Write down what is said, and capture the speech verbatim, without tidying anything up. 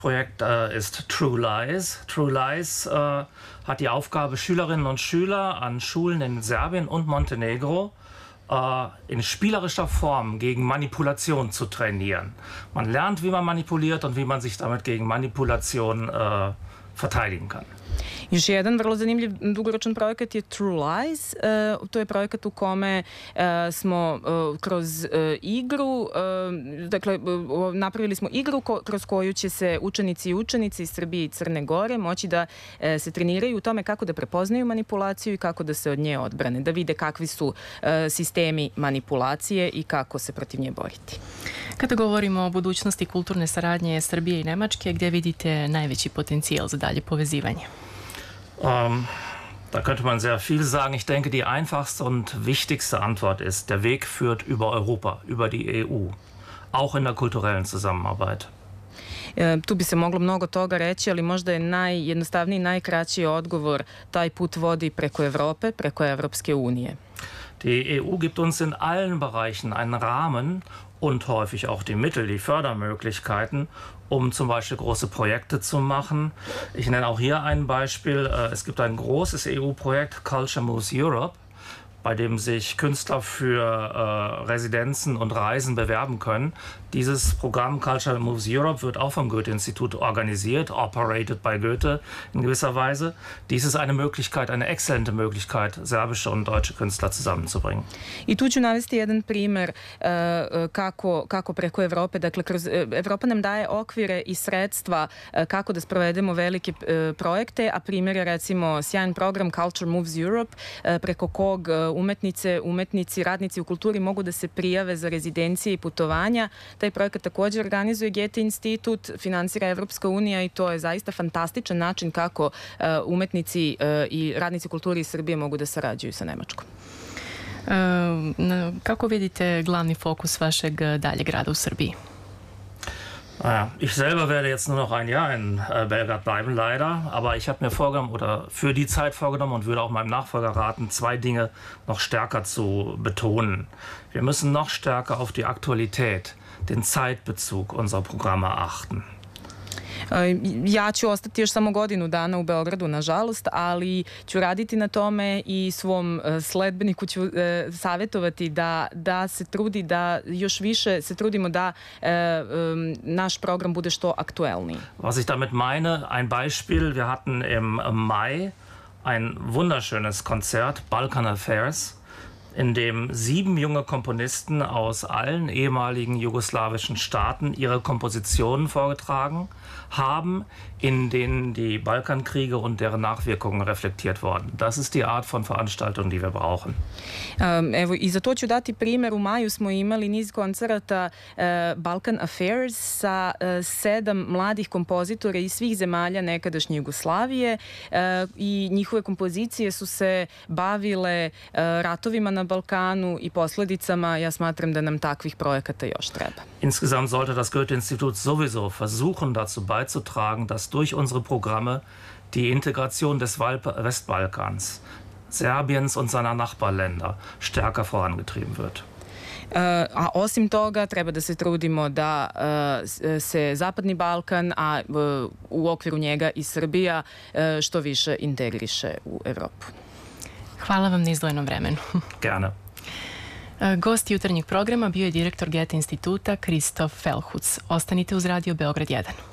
Projekt äh, ist True Lies. True Lies äh, hat die Aufgabe, Schülerinnen und Schüler an Schulen in Serbien und Montenegro äh, in spielerischer Form gegen Manipulation zu trainieren. Man lernt, wie man manipuliert und wie man sich damit gegen Manipulation äh, verteidigen kann. Još jedan vrlo zanimljiv dugoročan projekat je True Lies. Uh, to je projekat u kome uh, smo uh, kroz uh, igru, uh, dakle, uh, napravili smo igru ko, kroz koju će se učenici i učenici iz Srbije i Crne Gore moći da uh, se treniraju u tome kako da prepoznaju manipulaciju i kako da se od nje odbrane, da vide kakvi su uh, sistemi manipulacije i kako se protiv nje boriti. Kada govorimo o budućnosti kulturne saradnje Srbije i Nemačke, gdje vidite najveći potencijal za dalje povezivanje? Um, da könnte man sehr viel sagen. Ich denke, die einfachste und wichtigste Antwort ist, der Weg führt über Europa, über die E U, auch in der kulturellen Zusammenarbeit. E, tu bi se moglo mnogo toga reći, ali možda je najjednostavniji, najkraći odgovor, taj put vodi preko Evrope, preko Evropske unije. Die E U gibt uns in allen Bereichen einen Rahmen und häufig auch die Mittel, die Fördermöglichkeiten, um zum Beispiel große Projekte zu machen. Ich nenne auch hier ein Beispiel. Es gibt ein großes E U-Projekt, Culture Moves Europe, bei dem sich Künstler für äh, Residenzen und Reisen bewerben können. Dieses Programm Culture Moves Europe wird auch vom Goethe-Institut organisiert, operated by Goethe in gewisser Weise. Dies ist eine Möglichkeit, eine exzellente Möglichkeit, serbische und deutsche Künstler zusammenzubringen. I tu ću navesti jedan primer uh, kako, kako preko Evrope, dakle, kroz, Evropa nam daje okvire i sredstva uh, kako da sprovedemo velike uh, projekte, a primjer je recimo sjajan program Culture Moves Europe, uh, preko kog uh, umetnice, umetnici, radnici u kulturi mogu da se prijave za rezidencije i putovanja. Taj projekat također organizuje Goethe institut, finansira Evropska unija i to je zaista fantastičan način kako uh, umetnici uh, i radnici kulturi iz Srbije mogu da sarađuju sa Nemačkom. Uh, kako vidite glavni fokus vašeg daljeg rada u Srbiji? Naja, ich selber werde jetzt nur noch ein Jahr in äh, Belgrad bleiben, leider. Aber ich habe mir vorgenommen oder für die Zeit vorgenommen und würde auch meinem Nachfolger raten, zwei Dinge noch stärker zu betonen. Wir müssen noch stärker auf die Aktualität, den Zeitbezug unserer Programme achten. Ja ću ostati još samo godinu dana u Beogradu, nažalost, ali ću raditi na tome i svom sledbeniku ću savjetovati da, da se trudi, da još više se trudimo da e, naš program bude što aktuelniji. Was ich damit meine, ein Beispiel, wir hatten im Mai ein wunderschönes Konzert, Balkan Affairs, in dem sieben junge Komponisten aus allen ehemaligen jugoslawischen Staaten ihre Kompositionen vorgetragen haben, in denen die Balkankriege und deren Nachwirkungen reflektiert wurden. Das ist die Art von Veranstaltung, die wir brauchen. Um, evo, i za to ću dati primjer. U maju smo imali niz koncerata uh, Balkan Affairs sa uh, sedam mladih kompozitora iz svih zemalja nekadašnje Jugoslavije uh, i njihove kompozicije su se bavile uh, ratovima na Balkanu i posledicama. Ja smatram da nam takvih projekata još treba. Insgesamt sollte das Goethe-Institut sowieso versuchen, dazu beizutragen, dass durch unsere Programme die Integration des Westbalkans, Serbiens und seiner Nachbarländer stärker vorangetrieben wird. Uh, a osim toga treba da se trudimo da uh, se Zapadni Balkan, a uh, u okviru njega i Srbija uh, što više integriše u Evropu. Hvala vam na izdvojenom vremenu. Gerne. Gost jutarnjeg programa bio je direktor Goethe instituta Kristof Felhuc. Ostanite uz Radio Beograd jedan.